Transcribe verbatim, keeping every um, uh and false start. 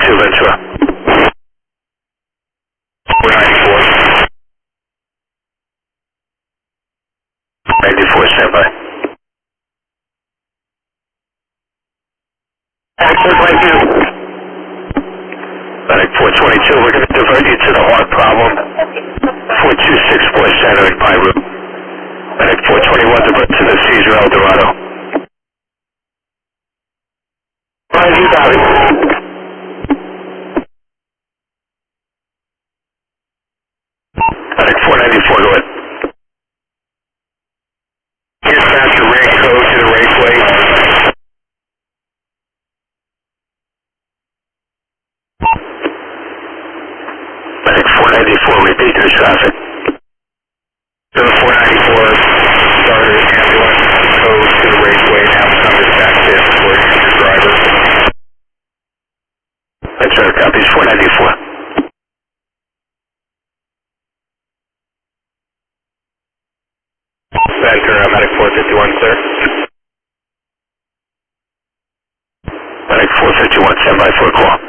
two, Ventura. four ninety-four. ninety-four, standby. four twenty-two. Medic four twenty-two, we're going to divert you to the heart problem. four two six four, Santa Pi route. Medic four twenty-one, divert to the Caesar El Dorado. Five, you got it. Medic four ninety-four, go ahead. Dispatch your rank code to the raceway. Medic four ninety-four, repeat to the traffic. To the four ninety-four, starter ambulance code to the raceway, now come dispatch in for your driver. That's right, copies four ninety-four. Ventura, Medic four fifty-one, sir. Medic four fifty-one, stand by for a call.